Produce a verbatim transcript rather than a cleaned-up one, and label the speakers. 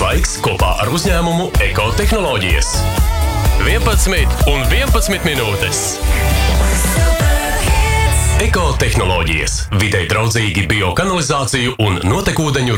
Speaker 1: laiks kopā ar uzņēmumu Ekotehnoloģijas. vienpadsmit un vienpadsmit minūtes. Ekotehnoloģijas. Videi draudzīgi biokanalizāciju un notekūdeņu